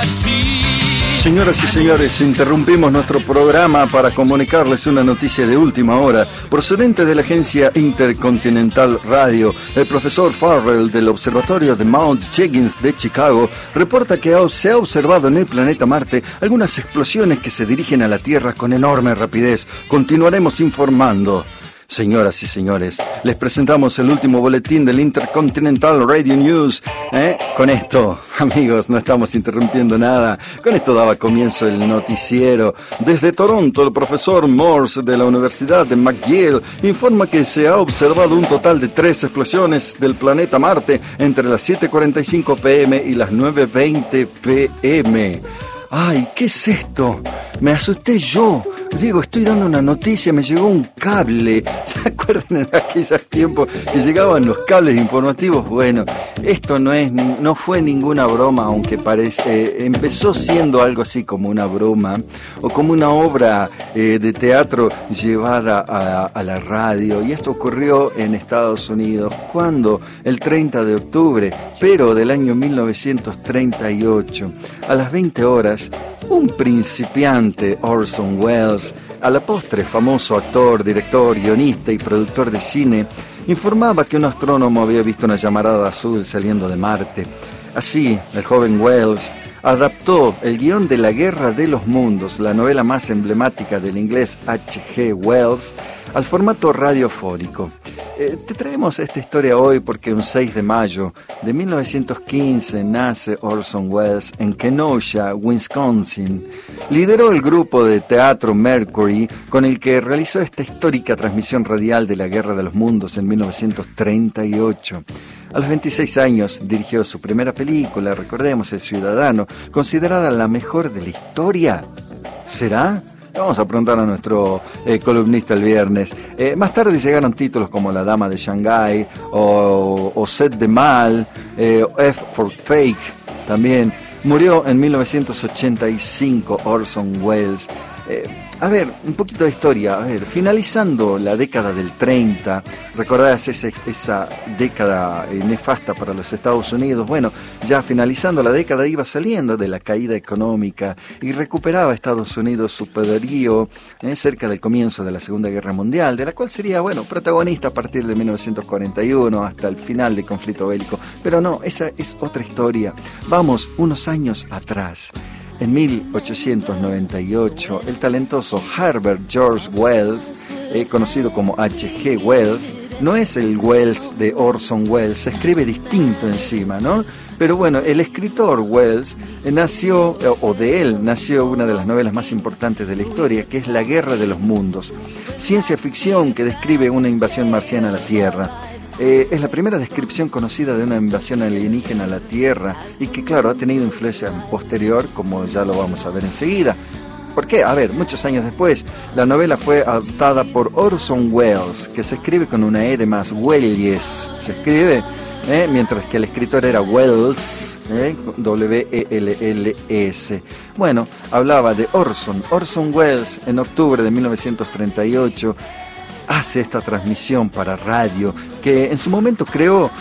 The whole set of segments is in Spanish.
Señoras y señores, interrumpimos nuestro programa para comunicarles una noticia de última hora procedente de la agencia Intercontinental Radio. El profesor Farrell del Observatorio de Mount Higgins de Chicago reporta que se ha observado en el planeta Marte algunas explosiones que se dirigen a la Tierra con enorme rapidez. Continuaremos informando. Señoras y señores, les presentamos el último boletín del Intercontinental Radio News. Con esto, amigos, no estamos interrumpiendo nada. Con esto daba comienzo el noticiero. Desde Toronto, el profesor Morse de la Universidad de McGill informa que se ha observado un total de 3 explosiones del planeta Marte entre las 7:45 p.m. y las 9:20 p.m. ¡Ay, qué es esto! Me asusté yo. Digo, estoy dando una noticia, me llegó un cable. ¿Se acuerdan en aquellos tiempos que llegaban los cables informativos? Bueno, esto no fue ninguna broma, aunque empezó siendo algo así como una broma o como una obra de teatro llevada a la radio. Y esto ocurrió en Estados Unidos. ¿Cuándo? El 30 de octubre, pero del año 1938. A las 20 horas, un principiante, Orson Welles, a la postre famoso actor, director, guionista y productor de cine, informaba que un astrónomo había visto una llamarada azul saliendo de Marte. Así, el joven Welles adaptó el guión de La Guerra de los Mundos, la novela más emblemática del inglés H.G. Wells, al formato radiofónico. Te traemos esta historia hoy porque un 6 de mayo de 1915 nace Orson Welles en Kenosha, Wisconsin. Lideró el grupo de teatro Mercury con el que realizó esta histórica transmisión radial de la Guerra de los Mundos en 1938. A los 26 años dirigió su primera película, recordemos, El Ciudadano, considerada la mejor de la historia. ¿Será? Vamos a preguntar a nuestro columnista el viernes. Más tarde llegaron títulos como La Dama de Shanghái o Set de Mal, F for Fake también. Murió en 1985 Orson Welles. A ver, un poquito de historia. A ver, finalizando la década del 30, ¿recordás esa década nefasta para los Estados Unidos? Bueno, ya finalizando la década iba saliendo de la caída económica y recuperaba Estados Unidos su poderío cerca del comienzo de la Segunda Guerra Mundial, de la cual sería, bueno, protagonista a partir de 1941 hasta el final del conflicto bélico. Pero no, esa es otra historia. Vamos unos años atrás. En 1898, el talentoso Herbert George Wells, conocido como H.G. Wells, no es el Wells de Orson Welles, se escribe distinto encima, ¿no? Pero bueno, el escritor Wells nació una de las novelas más importantes de la historia, que es La Guerra de los Mundos, ciencia ficción que describe una invasión marciana a la Tierra. Es la primera descripción conocida de una invasión alienígena a la Tierra y que, claro, ha tenido influencia posterior, como ya lo vamos a ver enseguida. ¿Por qué? A ver, muchos años después, la novela fue adaptada por Orson Welles, que se escribe con una E de más, Welles, se escribe, mientras que el escritor era Wells, W-E-L-L-S. Bueno, hablaba de Orson Welles en octubre de 1938, hace esta transmisión para radio que en su momento creó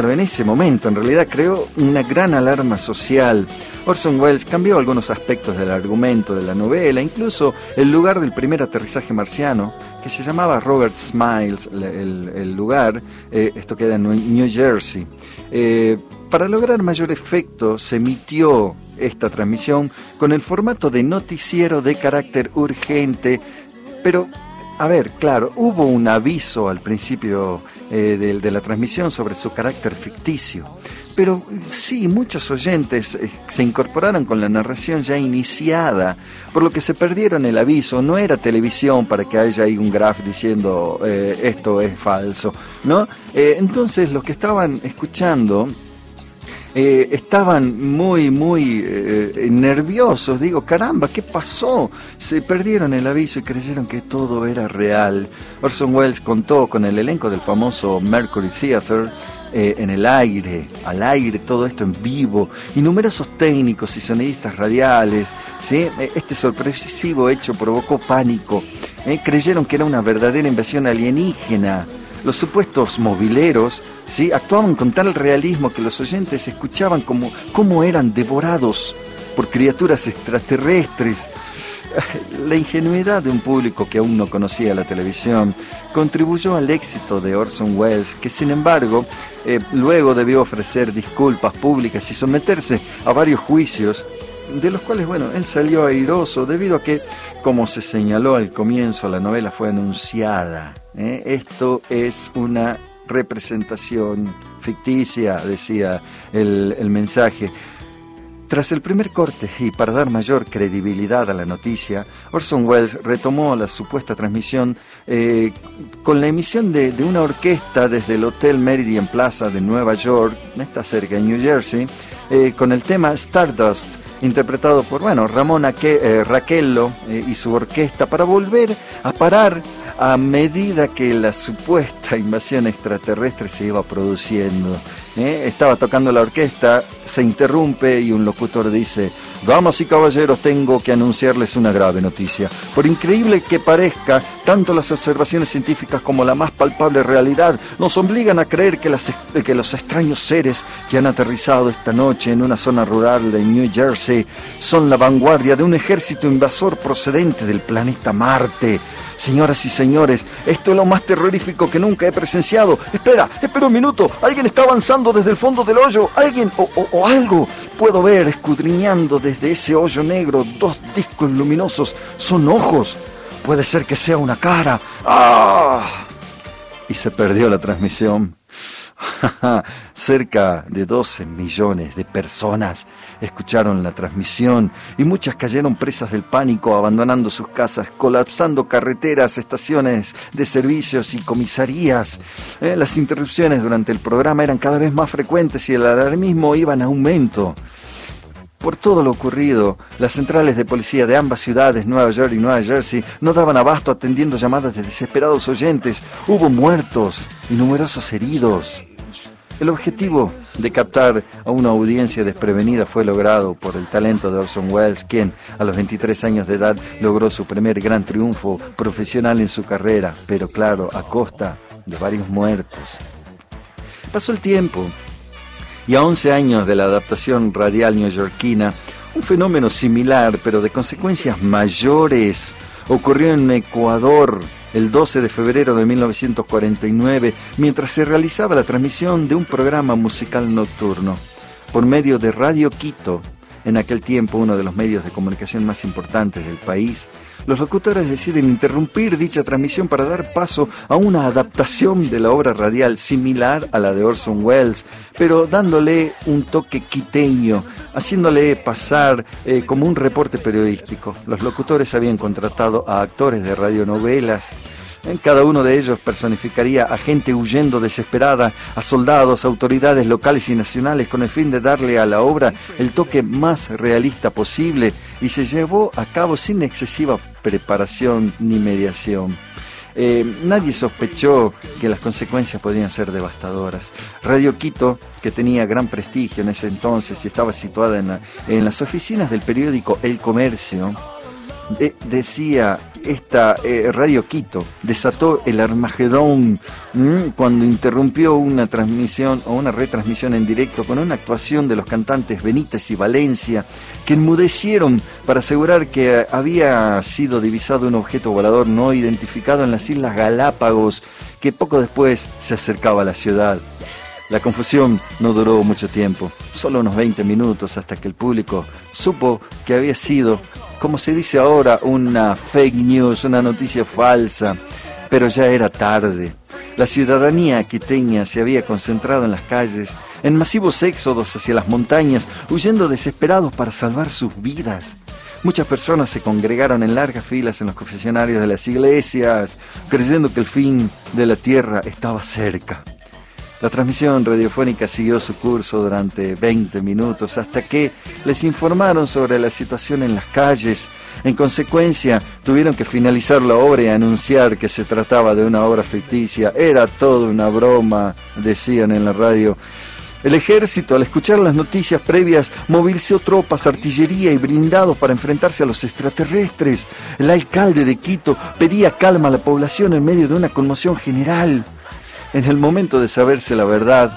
una gran alarma social. Orson Welles cambió algunos aspectos del argumento de la novela, incluso el lugar del primer aterrizaje marciano, que se llamaba Robert Smiles, el lugar, esto queda en New Jersey. Para lograr mayor efecto se emitió esta transmisión con el formato de noticiero de carácter urgente, pero a ver, claro, hubo un aviso al principio de la transmisión sobre su carácter ficticio, pero sí, muchos oyentes se incorporaron con la narración ya iniciada, por lo que se perdieron el aviso. No era televisión para que haya ahí un graph diciendo esto es falso, ¿no? Entonces los que estaban escuchando estaban muy nerviosos. Digo, caramba, ¿qué pasó? Se perdieron el aviso y creyeron que todo era real. Orson Welles contó con el elenco del famoso Mercury Theater en el aire, al aire, todo esto en vivo, y numerosos técnicos y sonidistas radiales, ¿sí? Este sorpresivo hecho provocó pánico. Creyeron que era una verdadera invasión alienígena. Los supuestos mobileros, ¿sí?, actuaban con tal realismo que los oyentes escuchaban cómo eran devorados por criaturas extraterrestres. La ingenuidad de un público que aún no conocía la televisión contribuyó al éxito de Orson Welles, que sin embargo luego debió ofrecer disculpas públicas y someterse a varios juicios, de los cuales, bueno, él salió airoso debido a que, como se señaló al comienzo, la novela fue anunciada. Esto es una representación ficticia, decía el mensaje. Tras el primer corte y para dar mayor credibilidad a la noticia, Orson Welles retomó la supuesta transmisión con la emisión de una orquesta desde el Hotel Meridian Plaza de Nueva York, está cerca de New Jersey, con el tema Stardust, interpretado por, Ramón Raquello y su orquesta, para volver a parar a medida que la supuesta invasión extraterrestre se iba produciendo. Estaba tocando la orquesta, se interrumpe y un locutor dice: damas y caballeros, tengo que anunciarles una grave noticia. Por increíble que parezca, tanto las observaciones científicas como la más palpable realidad nos obligan a creer que los extraños seres que han aterrizado esta noche en una zona rural de New Jersey son la vanguardia de un ejército invasor procedente del planeta Marte. Señoras y señores, esto es lo más terrorífico que nunca he presenciado. Espera un minuto, alguien está avanzando desde el fondo del hoyo, alguien o algo. Puedo ver, escudriñando desde ese hoyo negro, 2 discos luminosos. Son ojos. Puede ser que sea una cara. ¡Ah! Y se perdió la transmisión. Cerca de 12 millones de personas escucharon la transmisión y muchas cayeron presas del pánico, abandonando sus casas, colapsando carreteras, estaciones de servicios y comisarías. Las interrupciones durante el programa eran cada vez más frecuentes y el alarmismo iba en aumento. Por todo lo ocurrido, las centrales de policía de ambas ciudades, Nueva York y Nueva Jersey, no daban abasto atendiendo llamadas de desesperados oyentes. Hubo muertos y numerosos heridos. El objetivo de captar a una audiencia desprevenida fue logrado por el talento de Orson Welles, quien a los 23 años de edad logró su primer gran triunfo profesional en su carrera, pero claro, a costa de varios muertos. Pasó el tiempo y a 11 años de la adaptación radial neoyorquina, un fenómeno similar, pero de consecuencias mayores, ocurrió en Ecuador el 12 de febrero de 1949, mientras se realizaba la transmisión de un programa musical nocturno por medio de Radio Quito, en aquel tiempo uno de los medios de comunicación más importantes del país. Los locutores deciden interrumpir dicha transmisión para dar paso a una adaptación de la obra radial similar a la de Orson Welles, pero dándole un toque quiteño, haciéndole pasar como un reporte periodístico. Los locutores habían contratado a actores de radionovelas. Cada uno de ellos personificaría a gente huyendo desesperada, a soldados, autoridades locales y nacionales, con el fin de darle a la obra el toque más realista posible, y se llevó a cabo sin excesiva preparación ni mediación. Nadie sospechó que las consecuencias podían ser devastadoras. Radio Quito, que tenía gran prestigio en ese entonces y estaba situada en las oficinas del periódico El Comercio, decía esta Radio Quito desató el Armagedón cuando interrumpió una transmisión o una retransmisión en directo con una actuación de los cantantes Benítez y Valencia, que enmudecieron para asegurar que había sido divisado un objeto volador no identificado en las Islas Galápagos, que poco después se acercaba a la ciudad. La confusión no duró mucho tiempo, solo unos 20 minutos, hasta que el público supo que había sido, como se dice ahora, una fake news, una noticia falsa, pero ya era tarde. La ciudadanía quiteña se había concentrado en las calles, en masivos éxodos hacia las montañas, huyendo desesperados para salvar sus vidas. Muchas personas se congregaron en largas filas en los confesionarios de las iglesias, creyendo que el fin de la tierra estaba cerca. La transmisión radiofónica siguió su curso durante 20 minutos hasta que les informaron sobre la situación en las calles. En consecuencia, tuvieron que finalizar la obra y anunciar que se trataba de una obra ficticia. Era toda una broma, decían en la radio. El ejército, al escuchar las noticias previas, movilizó tropas, artillería y blindados para enfrentarse a los extraterrestres. El alcalde de Quito pedía calma a la población en medio de una conmoción general. En el momento de saberse la verdad,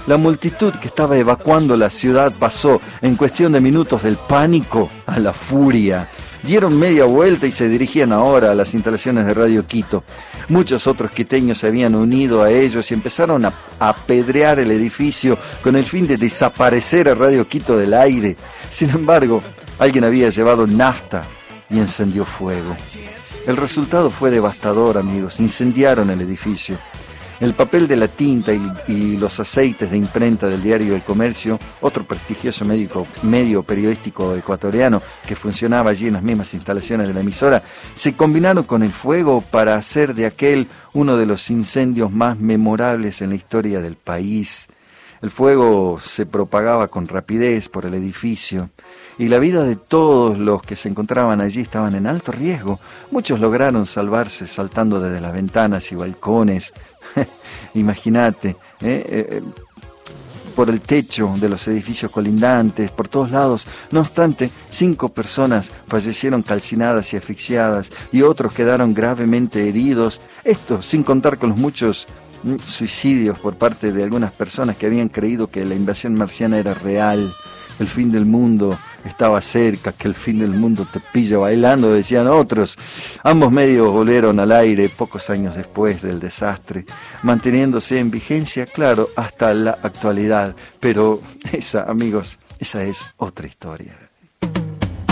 La multitud que estaba evacuando la ciudad pasó, en cuestión de minutos, del pánico a la furia. Dieron media vuelta y se dirigían ahora a las instalaciones de Radio Quito. Muchos otros quiteños se habían unido a ellos y empezaron a apedrear el edificio con el fin de desaparecer a Radio Quito del aire. Sin embargo, alguien había llevado nafta y encendió fuego. El resultado fue devastador, amigos. Incendiaron el edificio. El papel de la tinta y los aceites de imprenta del diario El Comercio, otro prestigioso medio periodístico ecuatoriano que funcionaba allí en las mismas instalaciones de la emisora, se combinaron con el fuego para hacer de aquel uno de los incendios más memorables en la historia del país. El fuego se propagaba con rapidez por el edificio y la vida de todos los que se encontraban allí estaban en alto riesgo. Muchos lograron salvarse saltando desde las ventanas y balcones. Imagínate, por el techo de los edificios colindantes, por todos lados. No obstante, 5 personas fallecieron calcinadas y asfixiadas y otros quedaron gravemente heridos. Esto sin contar con los muchos suicidios por parte de algunas personas que habían creído que la invasión marciana era real. El fin del mundo estaba cerca, que el fin del mundo te pilla bailando, decían otros. Ambos medios volvieron al aire pocos años después del desastre, manteniéndose en vigencia, claro, hasta la actualidad. Pero esa, amigos, esa es otra historia.